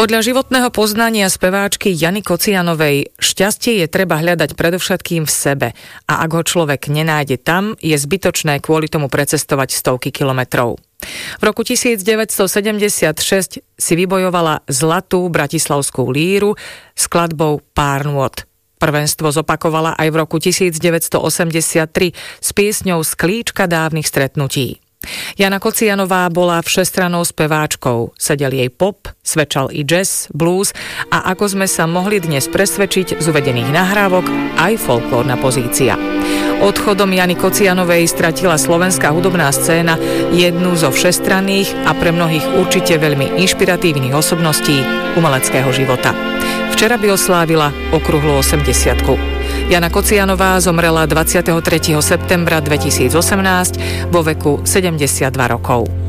Podľa životného poznania speváčky Jany Kocianovej šťastie je treba hľadať predovšetkým v sebe a ak ho človek nenájde tam, je zbytočné kvôli tomu precestovať stovky kilometrov. V roku 1976 si vybojovala zlatú bratislavskú líru skladbou Pár nôt. Prvenstvo zopakovala aj v roku 1983 s piesňou Sklíčka dávnych stretnutí. Jana Kocianová bola všestrannou speváčkou. Sedel jej pop, svedčal i jazz, blues a ako sme sa mohli dnes presvedčiť z uvedených nahrávok, aj folklórna pozícia. Odchodom Jany Kocianovej stratila slovenská hudobná scéna jednu zo všestranných a pre mnohých určite veľmi inšpiratívnych osobností umeleckého života. Včera by oslávila okrúhlu 80-ku. Jana Kocianová zomrela 23. septembra 2018 vo veku 72 rokov.